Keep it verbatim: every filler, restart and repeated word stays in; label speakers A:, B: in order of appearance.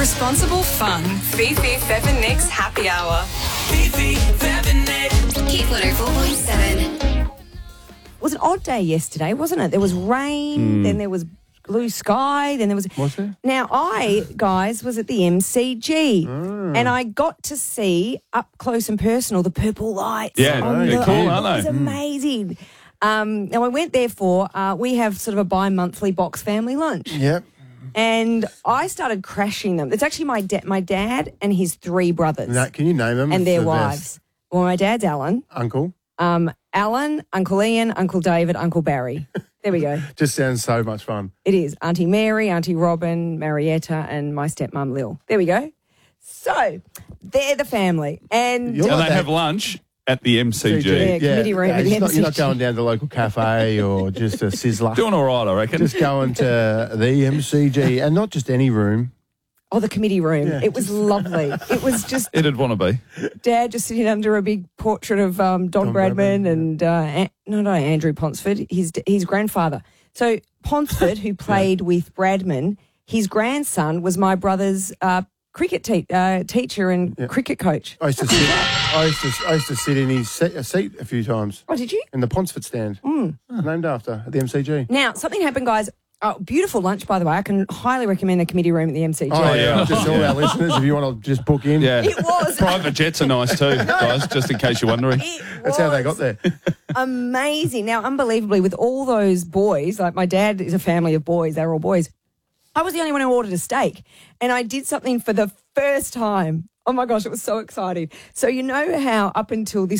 A: Responsible fun. Fifi, Fev and Nick's Happy Hour.
B: Fifi, Fev and Nick.
C: Hit one oh four point seven.
D: It was an odd day yesterday, wasn't it? There was rain, mm. then there was blue sky, then there was...
E: Was there?
D: Now, I, guys, was at the M C G
E: Mm.
D: and I got to see up close and personal the purple lights.
F: Yeah,
D: on
F: they're
D: the,
F: cool,
D: oh,
F: aren't they?
D: It was amazing. Um, now, I went there for, uh, we have sort of a bi-monthly box family lunch.
E: Yep.
D: And I started crashing them. It's actually my, da- my dad and his three brothers.
E: Now, can you name them?
D: And their
E: The
D: wives.
E: best.
D: Well, my dad's Alan.
E: Uncle.
D: Um, Alan, Uncle Ian, Uncle David, Uncle Barry. There we go.
E: Just sounds so much fun.
D: It is. Auntie Mary, Auntie Robin, Marietta, and my stepmum Lil. There we go. So, they're the family. And
E: You're
F: And
E: like
F: they
E: that-
F: have lunch at the M C G.
D: Yeah, committee room at the
E: it's not- You're not
D: M C G.
E: going down to the local cafe or just a sizzler.
F: Doing all right, I reckon.
E: Just going to the M C G, and not just any room.
D: Oh, the committee room.
E: Yeah.
D: It was lovely. It was just
F: It'd want to be.
D: Dad just sitting under a big portrait of um, Don,
E: Don
D: Bradman,
E: Bradman, yeah.
D: and, uh, An- no, no, Andrew Ponsford, his, his grandfather. So Ponsford, who played with Bradman, his grandson was my brother's uh, cricket te- uh, teacher and
E: Yeah.
D: cricket coach.
E: I used to sit. I used to. I used to sit in his seat, a seat a few times
D: Oh, did you?
E: in the Ponsford stand,
D: Mm.
E: named after at the M C G.
D: Now, something happened, guys. Oh, beautiful lunch, by the way. I can highly recommend the committee room at the M C G.
E: Oh yeah,
F: yeah.
E: just all our listeners, if you want to just book in.
F: Yeah.
D: It was.
F: Private jets are nice too, guys, just in case you're wondering.
D: It
E: That's how they
D: was
E: got there.
D: amazing. Now, unbelievably, with all those boys, like my dad is a family of boys, they're all boys. I was the only one who ordered a steak, and I did something for the first time. Oh my gosh, it was so exciting. So you know how up until this